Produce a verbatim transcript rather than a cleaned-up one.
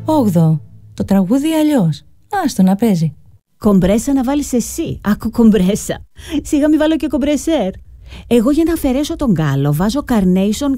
Όγδοο. Το τραγούδι αλλιώς. Άστο να παίζει. Κομπρέσα να βάλεις εσύ. Άκου κομπρέσα. Σιγά μη βάλω και κομπρεσέρ. Εγώ για να αφαιρέσω τον γκάλο βάζω Carnation